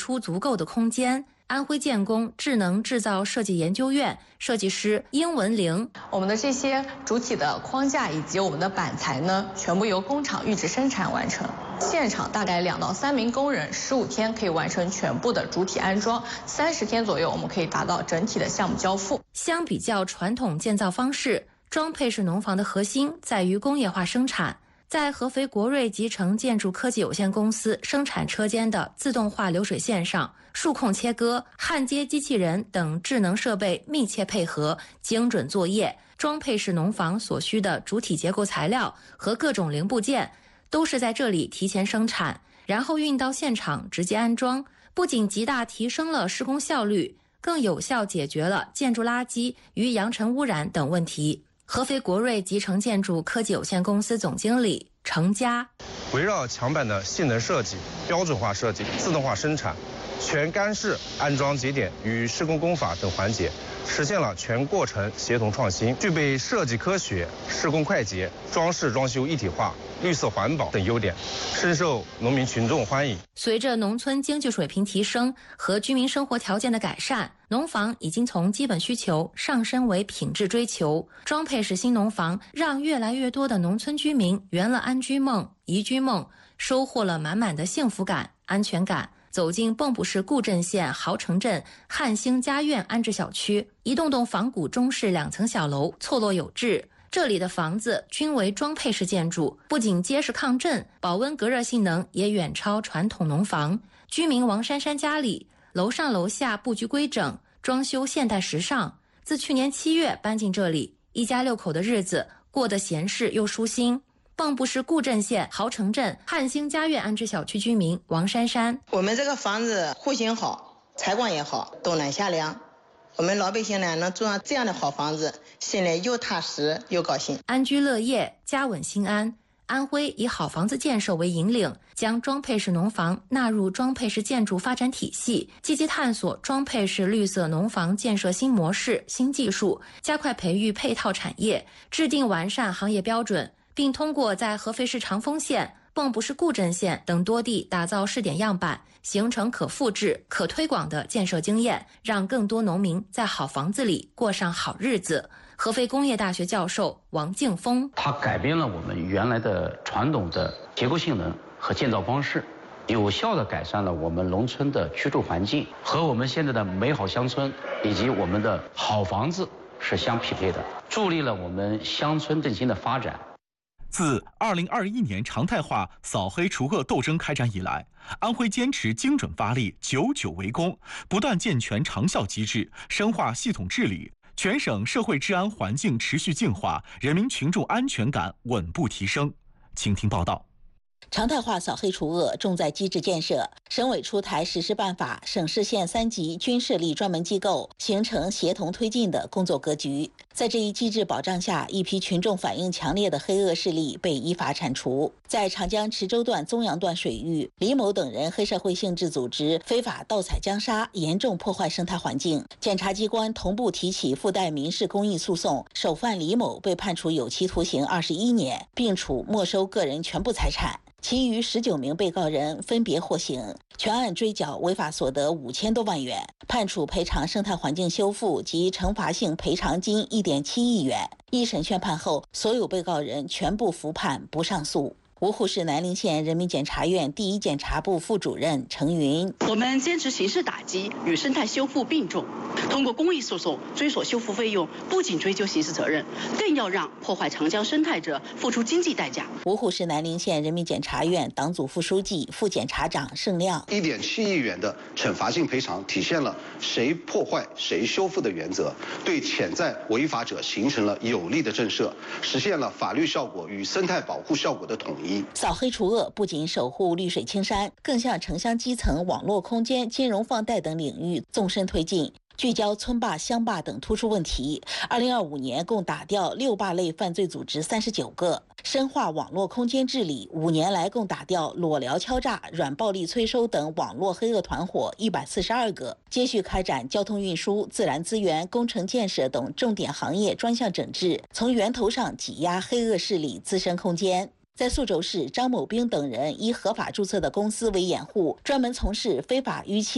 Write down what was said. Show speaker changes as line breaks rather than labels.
出足够的空间。安徽建工智能制造设计研究院设计师殷文玲，
我们的这些主体的框架以及我们的板材呢，全部由工厂预制生产完成。现场大概2到3名工人，15天可以完成全部的主体安装，30天左右我们可以达到整体的项目交付。
相比较传统建造方式，装配式农房的核心在于工业化生产。在合肥国瑞集成建筑科技有限公司生产车间的自动化流水线上，数控切割、焊接机器人等智能设备密切配合，精准作业。装配式农房所需的主体结构材料和各种零部件都是在这里提前生产，然后运到现场直接安装，不仅极大提升了施工效率，更有效解决了建筑垃圾与扬尘污染等问题。合肥国瑞集成建筑科技有限公司总经理程佳，
围绕墙板的性能设计、标准化设计、自动化生产、全干式安装节点与施工工法等环节，实现了全过程协同创新，具备设计科学、施工快捷、装饰装修一体化、绿色环保等优点，深受农民群众欢迎。
随着农村经济水平提升和居民生活条件的改善，农房已经从基本需求上升为品质追求。装配式新农房让越来越多的农村居民圆了安居梦、宜居梦，收获了满满的幸福感、安全感。走进蚌埠市固镇县豪城镇汉兴家苑安置小区，一栋栋仿古中式2层小楼错落有致。这里的房子均为装配式建筑，不仅结实抗震，保温隔热性能也远超传统农房。居民王珊珊家里，楼上楼下布局规整，装修现代时尚。自去年7月搬进这里，一家6口的日子过得闲适又舒心。蚌埠市固镇县豪城镇汉兴家苑安置小区居民王珊珊，
我们这个房子户型好，采光也好，冬暖夏凉。我们老百姓呢，能住上这样的好房子，心里又踏实又高兴，
安居乐业，家稳心安。安徽以好房子建设为引领，将装配式农房纳入装配式建筑发展体系，积极探索装配式绿色农房建设新模式、新技术，加快培育配套产业，制定完善行业标准，并通过在合肥市长丰县、蚌埠市固镇县等多地打造试点样板，形成可复制、可推广的建设经验，让更多农民在好房子里过上好日子。合肥工业大学教授王敬峰，
它改变了我们原来的传统的结构性能和建造方式，有效地改善了我们农村的居住环境，和我们现在的美好乡村以及我们的好房子是相匹配的，助力了我们乡村振兴的发展。
自2021年常态化扫黑除恶斗争开展以来，安徽坚持精准发力、久久为功，不断健全长效机制，深化系统治理，全省社会治安环境持续净化，人民群众安全感稳步提升。请听报道。
常态化扫黑除恶重在机制建设，省委出台实施办法，省市县3级均设立专门机构，形成协同推进的工作格局。在这一机制保障下，一批群众反映强烈的黑恶势力被依法铲除。在长江池州段、宗阳段水域，李某等人黑社会性质组织非法盗采江沙，严重破坏生态环境。检察机关同步提起附带民事公益诉讼，首犯李某被判处有期徒刑21年，并处没收个人全部财产。其余19名被告人分别获刑，全案追缴违法所得5000多万元，判处赔偿生态环境修复及惩罚性赔偿金1.7亿元。一审宣判后，所有被告人全部服判，不上诉。芜湖市南陵县人民检察院第一检察部副主任程云，
我们坚持刑事打击与生态修复并重，通过公益诉讼追索修复费用，不仅追究刑事责任，更要让破坏长江生态者付出经济代价。
芜湖市南陵县人民检察院党组副书记、副检察长盛亮
，1.7亿元的惩罚性赔偿体现了谁破坏谁修复的原则，对潜在违法者形成了有力的震慑，实现了法律效果与生态保护效果的统一。
扫黑除恶不仅守护绿水青山，更向城乡基层、网络空间、金融放贷等领域纵深推进，聚焦村霸、乡霸等突出问题。2025年共打掉6霸类犯罪组织39个，深化网络空间治理，5年来共打掉裸聊敲诈、软暴力催收等网络黑恶团伙142个，接续开展交通运输、自然资源、工程建设等重点行业专项整治，从源头上挤压黑恶势力滋生空间。在宿州市，张某兵等人以合法注册的公司为掩护，专门从事非法逾期